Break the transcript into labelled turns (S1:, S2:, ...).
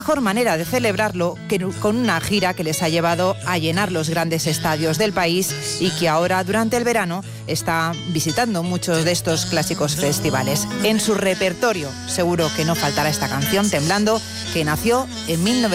S1: mejor manera de celebrarlo que con una gira que les ha llevado a llenar los grandes estadios del país y que ahora durante el verano está visitando muchos de estos clásicos festivales. En su repertorio seguro que no faltará esta canción, Temblando, que nació en 1900.